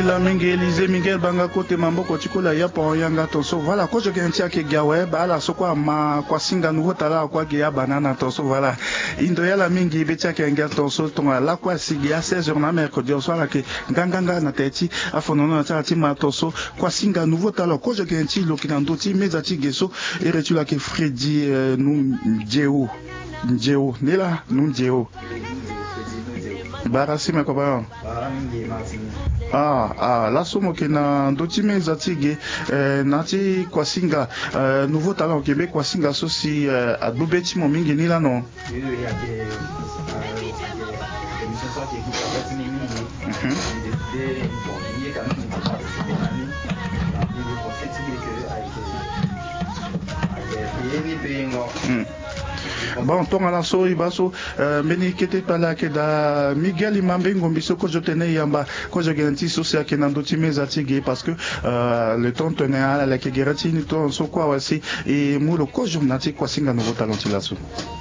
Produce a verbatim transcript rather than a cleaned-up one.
la mingi Élysée Miguel banga kote mamboko chikola ya po yanga tonso voilà ko je genti ake gawe ba la sokwa ma kwa singa nouveau tala kwa ge ya banana tonso voilà indo ya la mingi betia ke ngel tonso tonga la kwa sigi ya seize heures na mercredi au soir la ke nganganga na teti afonono na tati ma tonso kwa singa nouveau tala ko je genti lokina ndoti meza ti geso et retula ke Freddy nu Njeo Njeo nila nu Njeo Barasi me koba ah ah la somo ke na ndoti meza tige nati kwa singa nouveau talent au Québec kwa singa so si adubeti mo mingi nila no bon tonga la so ibaso meni kete pala ke da Miguel Imambe ngombiso ko jotene yamba ko joganti so se ke nandoti meza tige parce que le temps tenait à la ke gerati ni to so kwa wasi et mulo ko jomnati kwa singa nouveau talent la so